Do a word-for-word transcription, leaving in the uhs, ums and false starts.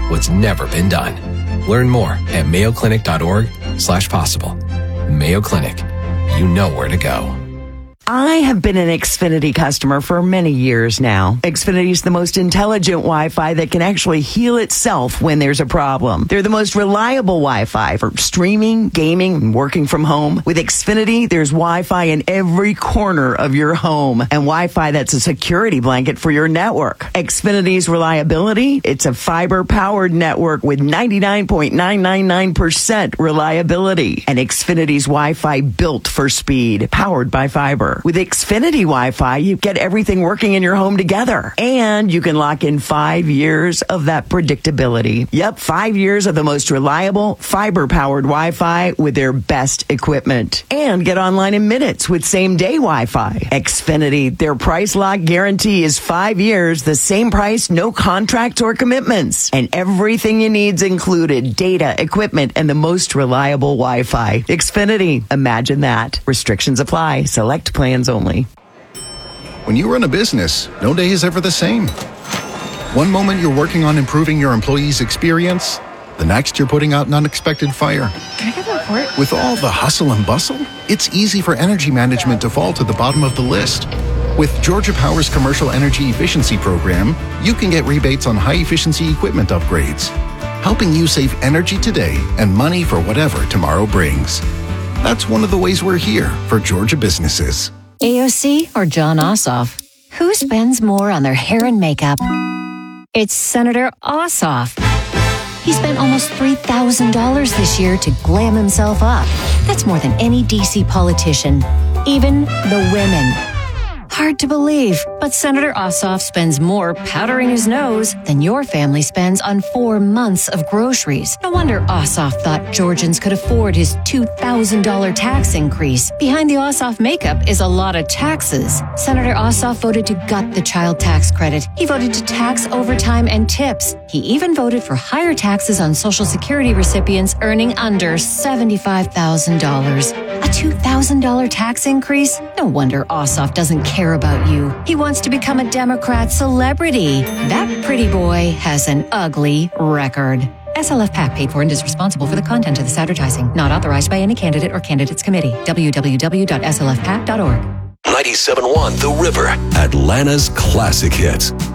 what's never been done. Learn more at mayoclinic.org slash possible. Mayo Clinic. You know where to go. I have been an Xfinity customer for many years now. Xfinity is the most intelligent Wi-Fi that can actually heal itself when there's a problem. They're the most reliable Wi-Fi for streaming, gaming, and working from home. With Xfinity, there's Wi-Fi in every corner of your home and Wi-Fi that's a security blanket for your network. Xfinity's reliability, it's a fiber-powered network with ninety-nine point nine nine nine percent reliability. And Xfinity's Wi-Fi built for speed, powered by fiber. With Xfinity Wi-Fi, you get everything working in your home together. And you can lock in five years of that predictability. Yep, five years of the most reliable, fiber-powered Wi-Fi with their best equipment. And get online in minutes with same-day Wi-Fi. Xfinity, their price lock guarantee is five years, the same price, no contracts or commitments. And everything you need's included, data, equipment, and the most reliable Wi-Fi. Xfinity, imagine that. Restrictions apply. Select plans only. When you run a business, no day is ever the same. One moment you're working on improving your employees' experience, the next you're putting out an unexpected fire. Can I get the report? With all the hustle and bustle, it's easy for energy management to fall to the bottom of the list. With Georgia Power's Commercial Energy Efficiency Program, you can get rebates on high-efficiency equipment upgrades, helping you save energy today and money for whatever tomorrow brings. That's one of the ways we're here for Georgia businesses. A O C or John Ossoff? Who spends more on their hair and makeup? It's Senator Ossoff. He spent almost three thousand dollars this year to glam himself up. That's more than any D C politician, even the women. Hard to believe, but Senator Ossoff spends more powdering his nose than your family spends on four months of groceries. No wonder Ossoff thought Georgians could afford his two thousand dollars tax increase. Behind the Ossoff makeup is a lot of taxes. Senator Ossoff voted to gut the child tax credit. He voted to tax overtime and tips. He even voted for higher taxes on Social Security recipients earning under seventy-five thousand dollars. A two thousand dollars tax increase? No wonder Ossoff doesn't care about you. He wants to become a Democrat celebrity. That pretty boy has an ugly record. S L F PAC paid for and is responsible for the content of this advertising. Not authorized by any candidate or candidates committee. w w w dot s l f pac dot org. ninety-seven point one The River, Atlanta's classic hits.